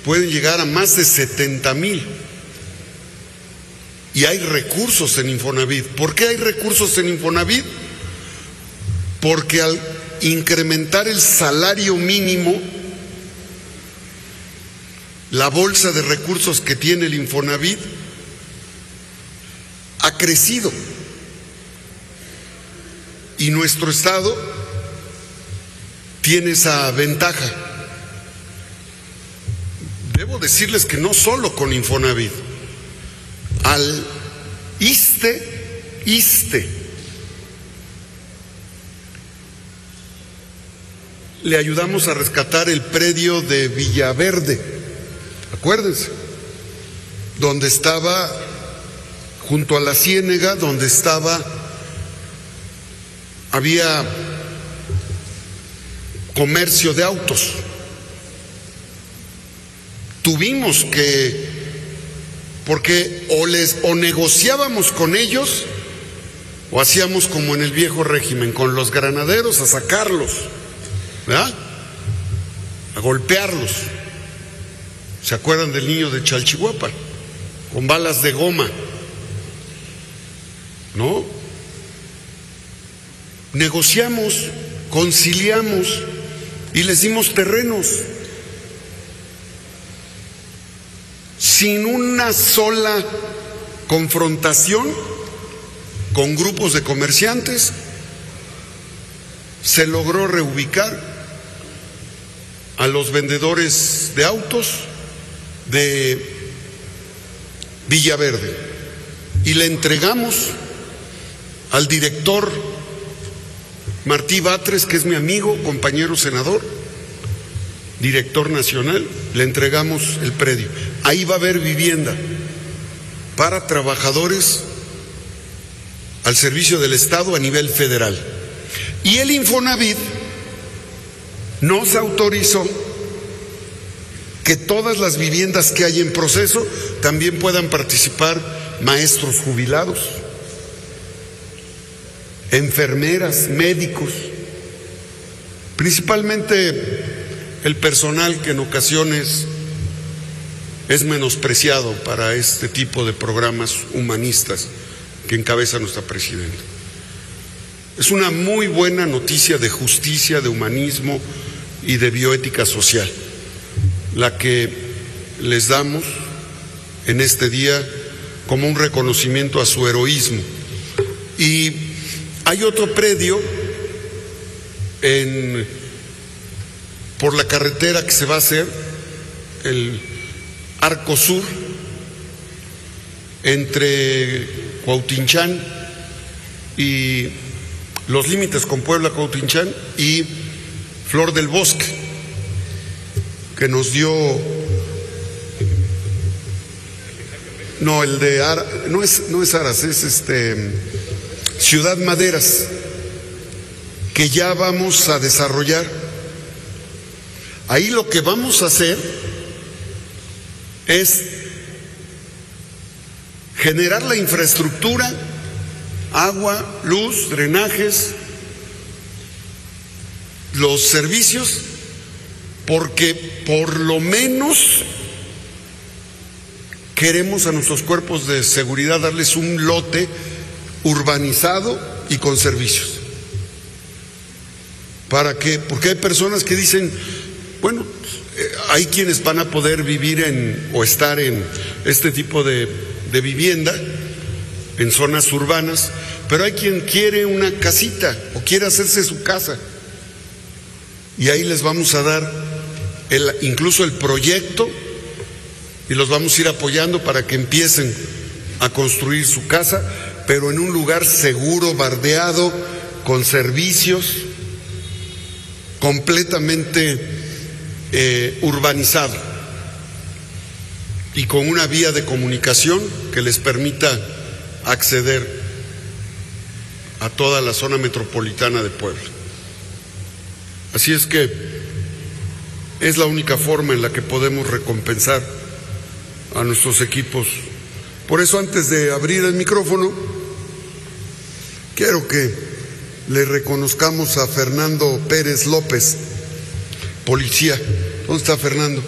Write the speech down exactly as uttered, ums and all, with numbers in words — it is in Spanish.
pueden llegar a más de setenta mil. Y hay recursos en Infonavit. ¿Por qué hay recursos en Infonavit? Porque al incrementar el salario mínimo, la bolsa de recursos que tiene el Infonavit ha crecido. Y nuestro estado tiene esa ventaja. Debo decirles que no solo con Infonavit, al ISSSTE, ISSSTE, le ayudamos a rescatar el predio de Villaverde, acuérdense, donde estaba, junto a la Ciénega, donde estaba, había comercio de autos. Tuvimos que, porque o les o negociábamos con ellos o hacíamos como en el viejo régimen, con los granaderos a sacarlos, ¿verdad? A golpearlos. ¿Se acuerdan del niño de Chalchihuapa? Con balas de goma, ¿no? Negociamos, conciliamos y les dimos terrenos sin una sola confrontación con grupos de comerciantes. Se logró reubicar a los vendedores de autos de Villaverde y le entregamos al director Martí Batres, que es mi amigo, compañero senador, director nacional, le entregamos el predio. Ahí va a haber vivienda para trabajadores al servicio del Estado a nivel federal. Y el Infonavit nos autorizó que todas las viviendas que hay en proceso también puedan participar maestros jubilados, enfermeras, médicos, principalmente el personal que en ocasiones es menospreciado para este tipo de programas humanistas que encabeza nuestra presidenta. Es una muy buena noticia de justicia, de humanismo y de bioética social la que les damos en este día como un reconocimiento a su heroísmo. Y hay otro predio en, por la carretera que se va a hacer, el Arco Sur, entre Cuautinchán y los límites con Puebla, Cuautinchán y Flor del Bosque, que nos dio, no, el de Ara, no es, no es Aras, es este Ciudad Maderas, que ya vamos a desarrollar. Ahí lo que vamos a hacer es generar la infraestructura, agua, luz, drenajes, los servicios, porque por lo menos queremos a nuestros cuerpos de seguridad darles un lote urbanizado y con servicios. ¿Para qué? Porque hay personas que dicen, bueno, eh, hay quienes van a poder vivir en o estar en este tipo de, de vivienda en zonas urbanas, pero hay quien quiere una casita o quiere hacerse su casa, y ahí les vamos a dar el, incluso el proyecto, y los vamos a ir apoyando para que empiecen a construir su casa, pero en un lugar seguro, bardeado, con servicios, completamente eh, urbanizado y con una vía de comunicación que les permita acceder a toda la zona metropolitana de Puebla. Así es que es la única forma en la que podemos recompensar a nuestros equipos. Por eso, antes de abrir el micrófono, quiero que le reconozcamos a Fernando Pérez López, policía. ¿Dónde está Fernando?